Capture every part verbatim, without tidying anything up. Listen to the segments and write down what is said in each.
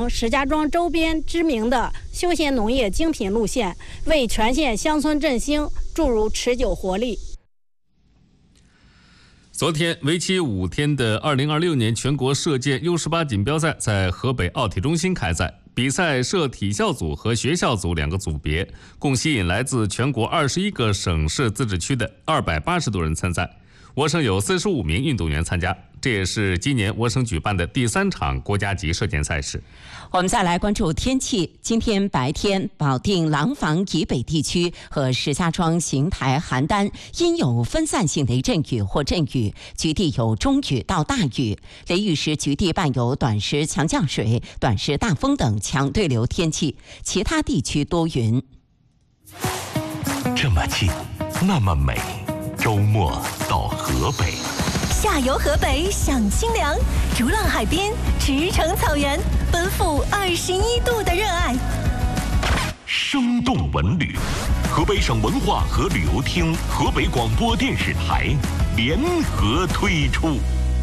石家庄周边知名的休闲农业精品路线，为全县乡村振兴注入持久活力。 昨天，为期五天的二零二六年全国射箭 U 十八 锦标赛在河北奥体中心开赛。比赛设体校组和学校组两个组别，共吸引来自全国二十一个省市自治区的二百八十多人参赛。我省有四十五名运动员参加，这也是今年我省举办的第三场国家级射箭赛事。 我们再来关注天气。今天白天，保定廊坊以北地区和石家庄、邢台、邯郸因有分散性雷阵雨或阵雨，局地有中雨到大雨，雷雨时局地伴有短时强降水、短时大风等强对流天气，其他地区多云。 这么近，那么美。周末到河北， 下游河北享清凉，逐浪海边，驰骋草原，奔赴二十一度的热爱。 生动文旅，河北省文化和旅游厅、河北广播电视台联合推出。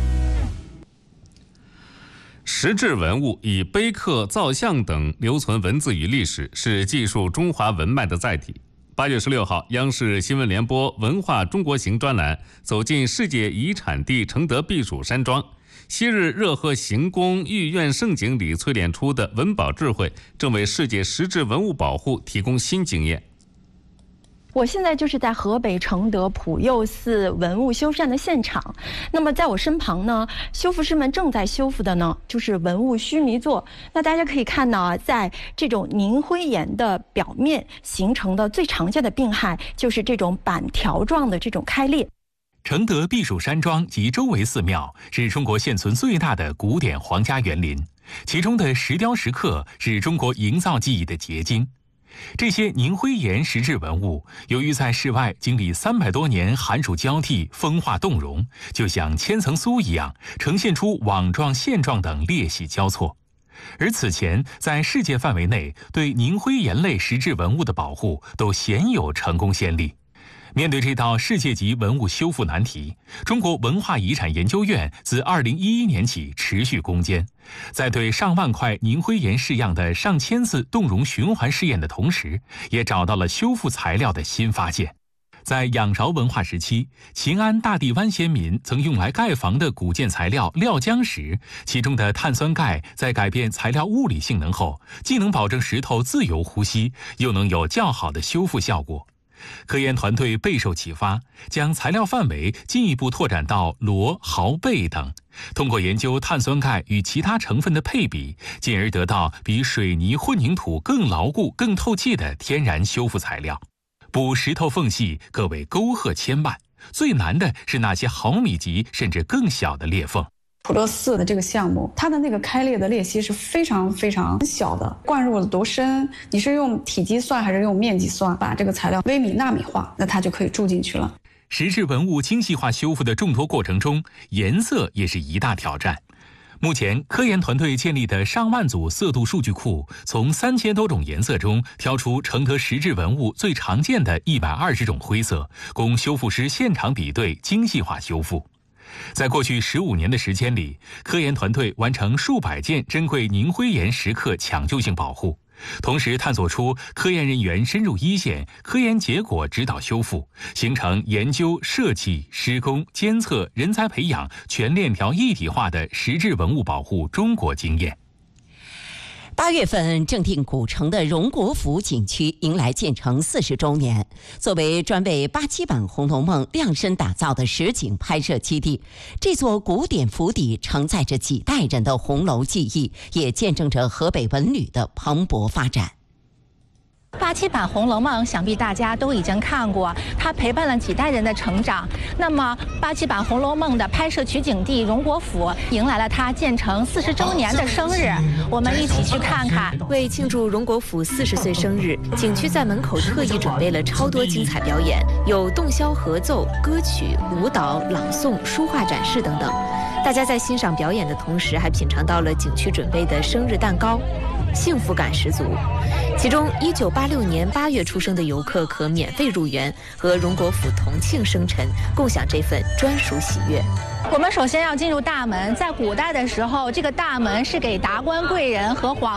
石质文物以碑刻、造像等留存文字与历史，是记述中华文脉的载体。八月十六号，央视新闻联播《文化中国行》专栏走进世界遗产地承德避暑山庄。昔日热河行宫、御苑盛景里淬炼出的文保智慧，正为世界石质文物保护提供新经验。 我现在就是在河北承德普佑寺文物修缮的现场。那么在我身旁呢，修复师们正在修复的呢，就是文物须弥座。那大家可以看到啊，在这种凝灰岩的表面形成的最常见的病害，就是这种板条状的这种开裂。 承德避暑山庄及周围寺庙是中国现存最大的古典皇家园林，其中的石雕石刻是中国营造技艺的结晶。这些凝灰岩石质文物，由于在室外经历三百多年寒暑交替、风化冻融，就像千层酥一样，呈现出网状、线状等裂隙交错。而此前在世界范围内对凝灰岩类石质文物的保护都鲜有成功先例。面对这道世界级文物修复难题，中国文化遗产研究院自二零一一年起持续攻坚，在对上万块凝灰岩式样的上千次冻融循环试验的同时，也找到了修复材料的新发现。在仰韶文化时期，秦安大地湾先民曾用来盖房的古建材料料浆石，其中的碳酸钙在改变材料物理性能后，既能保证石头自由呼吸，又能有较好的修复效果。科研团队备受启发，将材料范围进一步拓展到骡、毫、贝等，通过研究碳酸钙与其他成分的配比，进而得到比水泥混凝土更牢固、更透气的天然修复材料。补石头缝隙可谓沟壑千万，最难的是那些毫米级甚至更小的裂缝。 普勒寺的这个项目，它的那个开裂的裂隙是非常非常小的，灌入了多深，你是用体积算还是用面积算，把这个材料微米纳米化，那它就可以住进去了。 石质文物精细化修复的众多过程中，颜色也是一大挑战。目前，科研团队建立的上万组色度数据库，从三千多种颜色中挑出承德石质文物最常见的一百二十种灰色，供修复师现场比对精细化修复。在过去十五年的时间里，科研团队完成数百件珍贵凝灰岩石刻抢救性保护，同时探索出科研人员深入一线，科研结果指导修复，形成研究、设计、施工、监测、人才培养全链条一体化的石质文物保护中国经验。 八月份正定古城的荣国府景区迎来建成四十周年。作为专为八七版《红楼梦》量身打造的实景拍摄基地，这座古典府邸承载着几代人的红楼记忆，也见证着河北文旅的蓬勃发展。 八七版《红楼梦》想必大家都已经看过，它陪伴了几代人的成长。那么，八七版《红楼梦》的拍摄取景地荣国府迎来了它建成四十周年的生日，我们一起去看看。 为庆祝荣国府四十岁生日，景区在门口特意准备了超多精彩表演，有洞箫合奏、歌曲、舞蹈、朗诵、书画展示等等。大家在欣赏表演的同时，还品尝到了景区准备的生日蛋糕。幸福感十足。其中，一九八六年八月出生的游客可免费入园，和荣国府同庆生辰，共享这份专属喜悦。 我们首先要进入大门，在古代的时候，这个大门是给达官贵人和皇